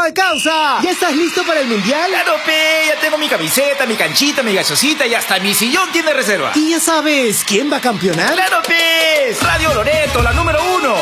causa! ¿Ya estás listo para el mundial? ¡Claro, pe! Ya tengo mi camiseta, mi canchita, mi gaseosita y hasta mi sillón tiene reserva. ¿Y ya sabes quién va a campeonar? ¡Claro, pe! Radio Loreto, la número 1.